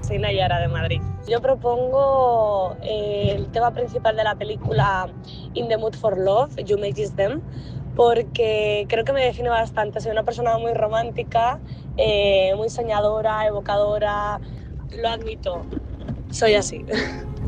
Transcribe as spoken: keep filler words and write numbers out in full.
soy Nayara de Madrid. Yo propongo eh, el tema principal de la película In the Mood for Love, You Make It Them, porque creo que me define bastante. Soy una persona muy romántica, eh, muy soñadora, evocadora, lo admito, soy así.